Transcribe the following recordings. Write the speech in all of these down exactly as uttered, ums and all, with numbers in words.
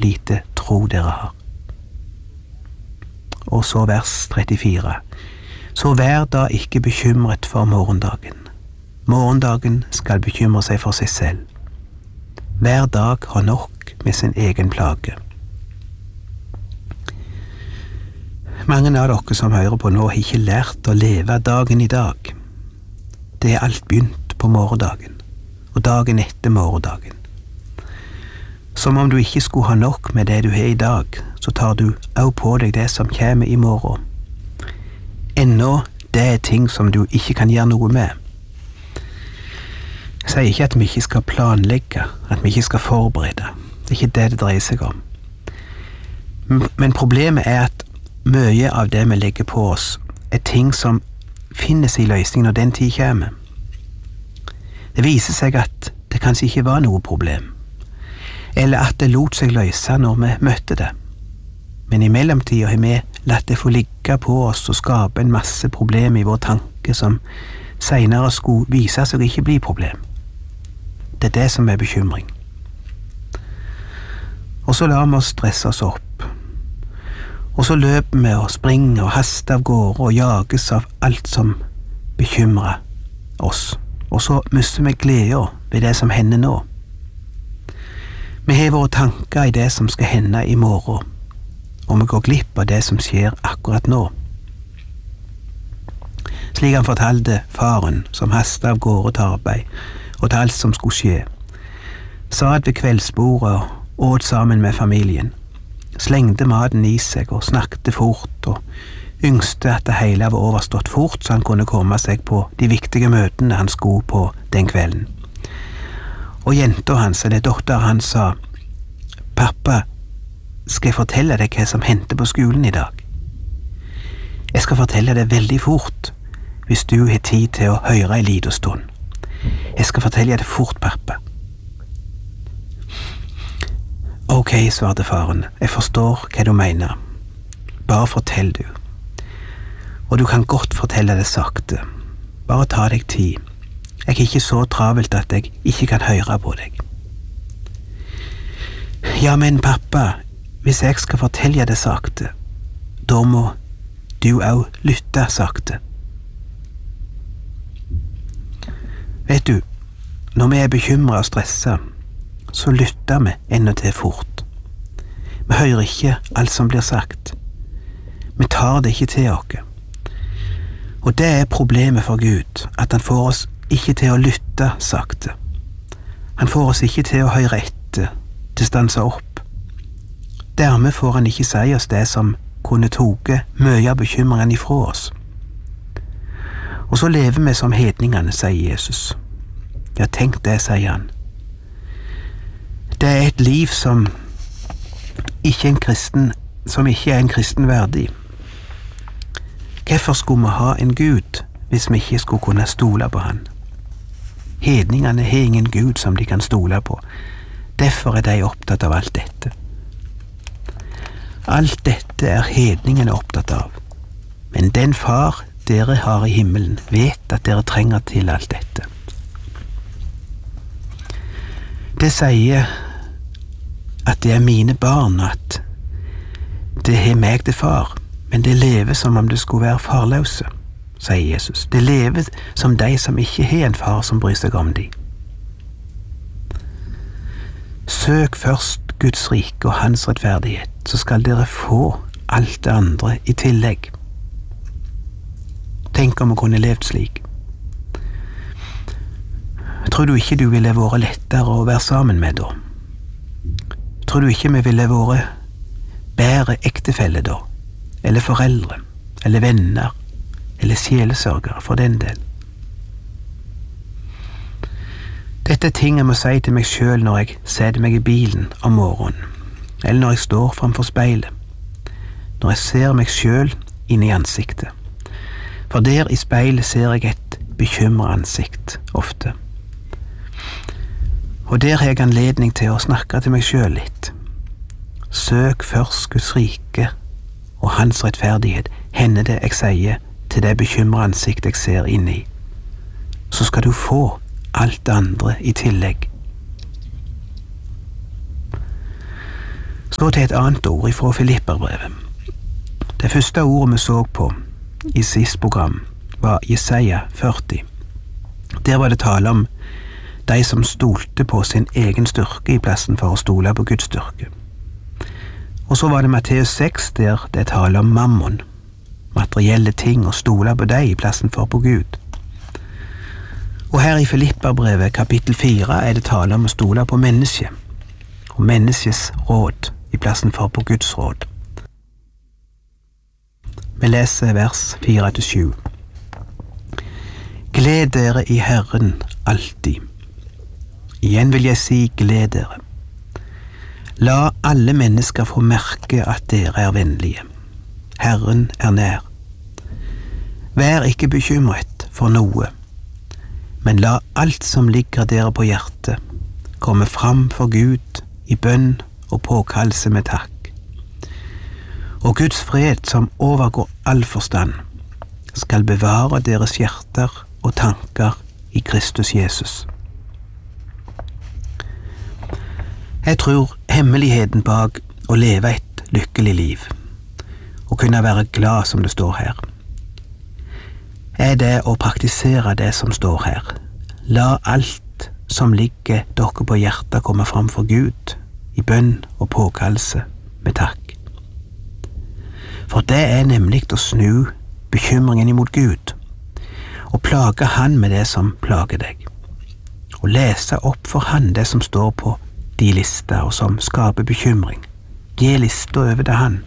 lite tro dere har. Og så vers trettifire. Så vær da ikke bekymret for morgendagen. Morgendagen skal bekymre seg for seg selv. Hver dag har nok med sin egen plage. Mange av dere som hører på nå har ikke lært å leve dagen i dag. Det er alt begynt på morgendagen, og dagen etter morgendagen. Som om du ikke skulle ha nok med det du har i dag, så tar du også på deg det som kommer i morgen. Ennå det er ting som du ikke kan gjøre noe med. Jeg sier ikke at vi ikke skal planlegge, at vi ikke skal forberede. Det er ikke det det dreier seg om. Men problemet er at mye av det vi legger på oss er ting som finnes i løsning når den tid kommer. Det viser seg at det kanskje ikke var noe problem, eller at det lot seg løse når vi møtte det. Men i mellomtiden har vi latt det få ligge på oss og skape en masse problem i vår tanke som senere skulle vise seg å ikke bli problem. Det er det som er bekymring. Og så lar vi oss stresse oss opp. Og så løper vi og springer og haster av gårde og jages av alt som bekymrer oss. Og så mister vi gleden ved det som hender nå. Vi har våre tanker i det som skal hende i morgen, og vi går glipp av det som skjer akkurat nå. Slik han fortalte faren som hastet av gårde til arbeid, og til alt som skulle skje. Satt ved kveldsbordet og åt sammen med familien. Slengte maten i seg og snakket fort, og yngste at det hele var overstått fort, så han kunne komme seg på de viktige møtene han skulle på den kvelden. Og jenta hans, eller datteren hans, sa, «Pappa, skal jeg fortelle deg hva som hendte på skolen i dag? Jeg skal fortelle det veldig fort, hvis du har tid til å høre en liten stund. Jeg skal fortelle det fort, pappa.» «Ok», svarte faren, «jeg forstår hva du mener. Bare fortell du. Og du kan godt fortelle det sakte. Bare ta deg tid. Jeg er ikke så travelt at jeg ikke kan høre på deg.» «Ja, men pappa, hvis jeg skal fortelle det sakte, da må du også lytte sakte.» Vet du, når vi er bekymret og stresset, så lytter vi enda til fort. Vi hører ikke alt som blir sagt. Vi tar det ikke til oss. Og det er problemet for Gud, at han får oss ikke til å lytte sakte. Han får oss ikke til å høre etter, til å stanse opp. Dermed får han ikke si oss det som kunne toge mye av bekymringen ifra oss. Og så lever vi som hedningene, sier Jesus. Ja, tenk det, sier han. Det er et liv som ikke, en kristen, som ikke er en kristen verdig. Hvorfor skulle vi ha en Gud hvis vi ikke skulle kunne stole på han? Hedningene har ingen Gud som de kan stole på. Derfor er de opptatt av alt dette. Alt dette er hedningene opptatt av. Men den far dere har i himmelen vet at dere trenger til alt dette. Det sier at det er mine barn, at det har meg til far, men det lever som om det skulle være farløse, sier Jesus. Det lever som de som ikke har en far som bryr seg om de. Søk først Guds rike og hans rettferdighet, så skal dere få alt det andre i tillegg. Tenk om vi kunne levd slik. Tror du ikke du ville vært lettere å være sammen med da? Tror du ikke vi ville vært bedre ektefelle da? Eller foreldre? Eller venner? Eller sjelesørgere for den del? Dette er ting jeg må si til meg selv når jeg setter meg i bilen om morgenen, eller når jeg står framfor speilet, når jeg ser meg selv inn i ansiktet. For der i speilet ser jeg et bekymret ansikt, ofte. Og der har jeg anledning til å snakke til meg selv litt. Søk først Guds rike og hans rettferdighet, hender det jeg sier til det bekymrede ansikt jeg ser inni. Så skal du få alt det andre i tillegg. Så til et annet ord ifra Filipperbrevet. Det første ordet vi så på i sist program var Jesaja førti. Der var det tale om de som stolte på sin egen styrke i plassen for å stole på Guds styrke. Og så var det Matteus seks, der det er tale om mammon, materielle ting, og stole på deg i plassen for på Gud. Og her i Filipperbrevet kapittel fire er det tale om å stole på mennesket, og menneskets råd i plassen for på Guds råd. Vi leser vers fire til sju. Gled dere i Herren alltid. Igjen vil jeg si gled dere. La alle mennesker få merke at dere er vennlige. Herren er nær. Vær ikke bekymret for noe, men la alt som ligger dere på hjertet, komme fram for Gud i bønn og påkallelse med takk. Og Guds fred, som overgår all forstand, skal bevare deres hjerter og tanker i Kristus Jesus. Jeg tror hemmeligheten bak å leve et lykkelig liv, og kunne være glad som det står her, er det å praktisere det som står her. La alt som ligger dere på hjertet komme fram for Gud i bønn og påkallelse med takk. For det er nemlig å snu bekymringen imot Gud, og plage Han med det som plager deg, og lese opp for Han det som står på de lister og som skaper bekymring. Gi lister over til Han.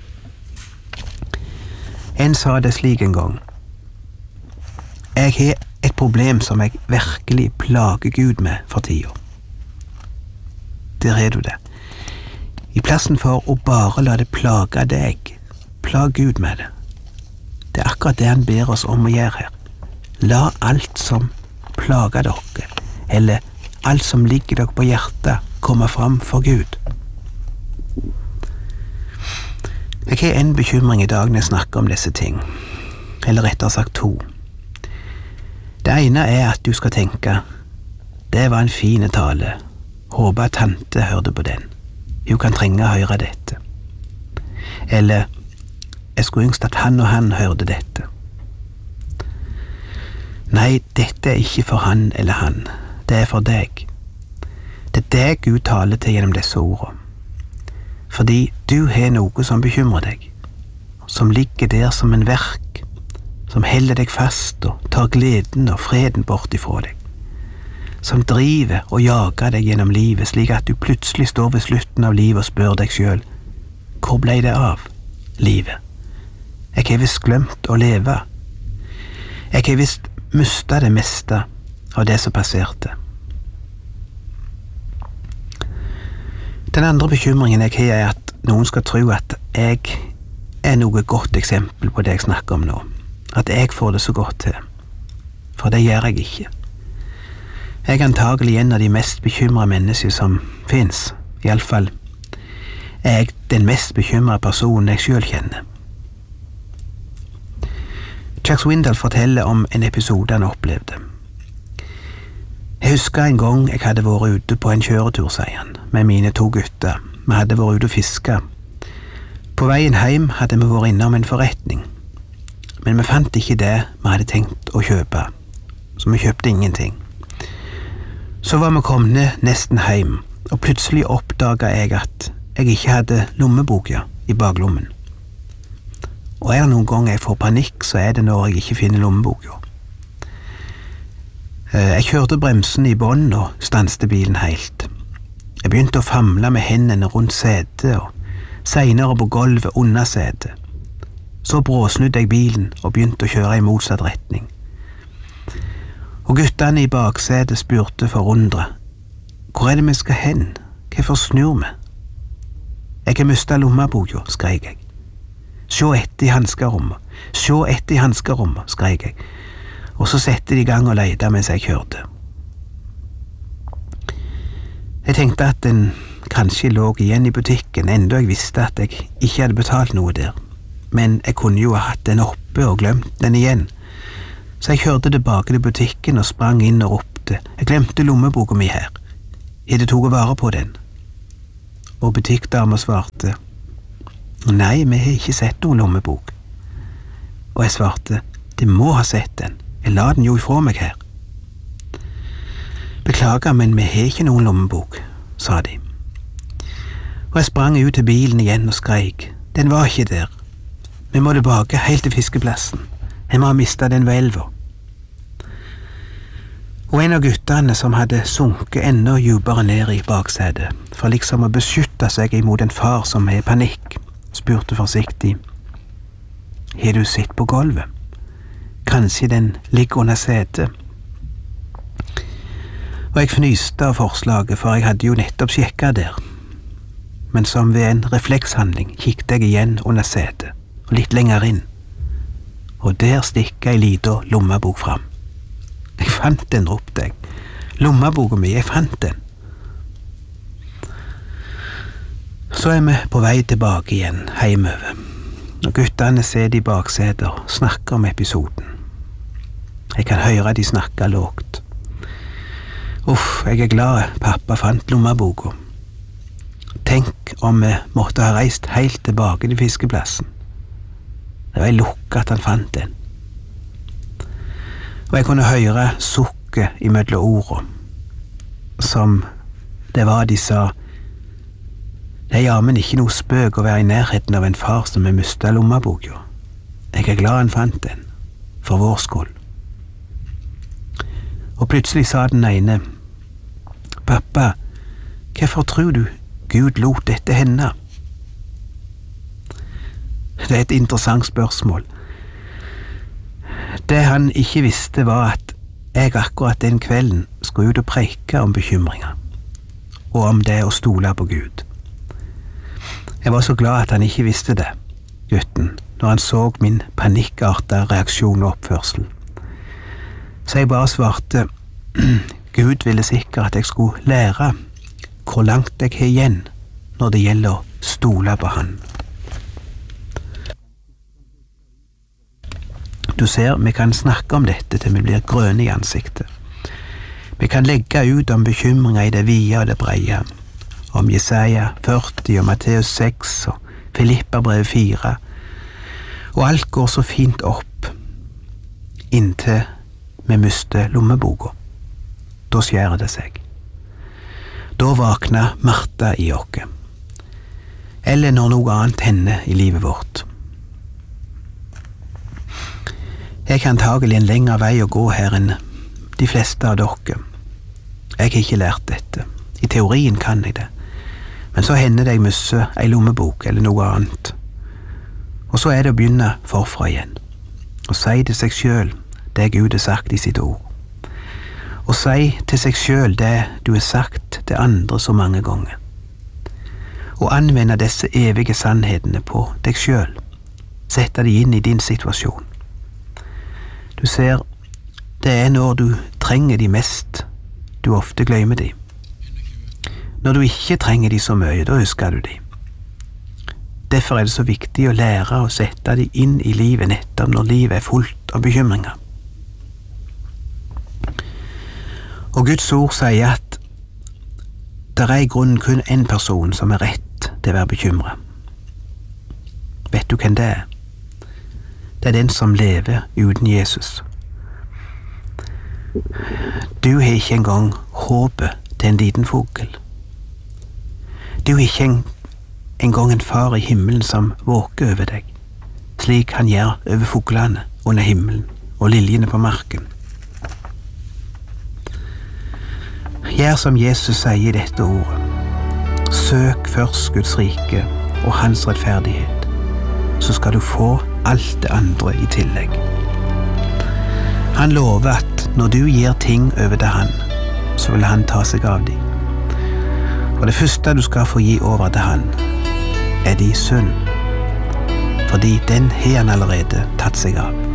En sa det slik en gang: Jeg har et problem som jeg virkelig plager Gud med for tida. Der er du det. I plassen for å bare la det plage deg, plag Gud med det. Det er akkurat det Han ber oss om å gjøre her. La alt som plager dere, eller alt som ligger dere på hjertet, komme fram for Gud. Jeg har en bekymring i dag når jeg snakker om disse ting, eller rettere sagt to. Det ene er at du skal tenke: det var en fin tale, håper at tante hørte på den, hun kan trenge å høre dette. Eller: jeg skulle ønske at han og han hørte dette. Nei, dette er ikke for han eller han, det er for deg. Det er deg Gud taler til gjennom disse ordene. Fordi du har noe som bekymrer deg, som ligger der som en verk, som holder deg fast og tar gleden og freden bort ifra deg, som driver og jager deg gjennom livet, slik at du plutselig står ved slutten av livet og spør deg selv: hvor ble det av livet? Jeg har visst glemt å leve. Jeg har visst mistet det meste av det som passerte. Den andre bekymringen jeg har, er at noen skal tro at jeg er noe godt eksempel på det jeg snakker om nå. At jeg får det så godt til. For det gjør jeg ikke. Jeg er antagelig en av de mest bekymrede mennesker som finnes. I alle fall er jeg den mest bekymrede personen jeg selv kjenner. Chuck Swindoll forteller om en episode han opplevde. Jeg husker en gang jeg hadde vært ute på en kjøretur, sier han, med mine to gutter. Vi hadde vært ute og fisket. På veien hjem hadde vi vært innom en forretning, men vi fant ikke det vi hadde tenkt å kjøpe, så vi kjøpte ingenting. Så var vi kommet nesten hjem, og plutselig oppdaget jeg at jeg ikke hadde lommeboka i baklommen. Og er det noen gang jeg får panikk, så er det når jeg ikke finner lommeboka. Jeg kjørte bremsen i bånn og stanste bilen helt. Jeg begynte å famle med hendene rundt setet og senere på gulvet under setet. Så bråsnudde jeg bilen og begynte å kjøre i motsatt retning. Og guttene i baksetet spurte forundret: hvor er det vi skal hen? Hvorfor snur vi? Jeg har mistet lommeboka, skrek jeg. Se etter i hanskerommet, se etter i hanskerommet, skrek jeg. Og så sette de i gang og lete mens jeg kjørte. Jeg tenkte at den kanskje lå igjen i butikken, enda jeg visste at jeg ikke hadde betalt noe der. Men jeg kunne jo ha hatt den oppe og glemt den igjen. Så jeg kjørte tilbake til butikken og sprang inn og ropte: jeg glemte lommeboka mi her. Har du tatt vare på den? og butikkdama svarte, nei, vi har ikke sett noen lommebok. Og jeg svarte, de må ha sett den, jeg la den jo ifra meg her. Beklager, men vi har ikke noen lommebok, sa de. Og jeg sprang ut til bilen igjen og skreik, den var ikke der. Vi må tilbake helt til fiskeplassen, jeg må ha mistet den ved elva. Og en av guttene som hadde sunket enda djupere ned i baksetet, for liksom å beskytte seg imot en far som er i panikk, spurte forsiktig, har du sett på gulvet? Kanskje den ligger under setet? Og jeg fnyste av forslaget, for jeg hadde jo nettopp sjekket der. Men som ved en reflekshandling kikket jeg igjen under setet, og litt lenger inn. Og der stikket ei liten lommebok fram. Jeg fant den, ropte jeg. Lommeboka mi, jeg fant den. Så er vi på vei tilbake igjen, hjemover. Og guttene sitter i baksetet og snakker om episoden. Jeg kan høre de snakker lågt. Uff, jeg er glad pappa fant lommeboka. Tenk om vi måtte ha reist helt tilbake til fiskeplassen. Det var ei lukke at han fant den. Og jeg kunne høre sukket imellom ordene, som det var de sa, det er jammen ikke noe spøk å være i nærheten av en far som har mistet lommeboka. Jeg er glad han fant den, for vår skyld. Og plutselig sa den ene, pappa, hvorfor tror du Gud lot dette hende? Det er et interessant spørsmål. Det han ikke visste var at jeg akkurat den kvelden skulle ut og preike om bekymringer, og om det å stole på Gud. Jeg var så glad at han ikke visste det, gutten, når han så min panikkartede reaksjon og oppførsel. Så jeg bare svarte, Gud ville sikkert at jeg skulle lære hvor langt jeg har igjen når det gjelder å stole på han. Du ser, vi kan snakke om dette til vi blir grønne i ansiktet. Vi kan legge ut om bekymringer i det vide og det breie, om Jesaja førti og Matteus seks og Filipperbrevet fire, og alt går så fint opp, inntil vi mister lommeboka. Da skjærer det seg. Da våkner Martha i oss. Eller når noe annet hender i livet vårt. Jeg har antagelig en lengre vei å gå her enn de fleste av dere. Jeg har ikke lært dette. I teorien kan jeg det. Men så hender det jeg mister ei lommebok eller noe annet. Og så er det å begynne forfra igjen. Og si til seg selv det Gud har sagt i sitt ord. Og si til seg selv det du har sagt til andre så mange ganger. Og anvende disse evige sannhetene på deg selv. Sette de inn i din situasjon. Du ser, det er når du trenger de mest, du ofte glemmer de. Når du ikke trenger de så mye, da husker du de. Derfor er det så viktig å lære å sette de inn i livet nettopp når livet er fullt av bekymringer. Og Guds ord sier at det er i grunnen kun en person som er rett til å være bekymret. Vet du hvem det er? Det er den som lever uten Jesus. Du har ikke engang håpet til en liten fugl. Du har ikke engang en far i himmelen som våker over deg, slik han gjør over fuglene under himmelen og liljene på marken. Gjør som Jesus sier i dette ordet. Søk først Guds rike og hans rettferdighet, så skal du få alt det andre i tillegg. Han lover at når du gir ting over til han, så vil han ta seg av dem. Og det første du skal få gi over til han, er din synd, fordi den har han allerede tatt seg av.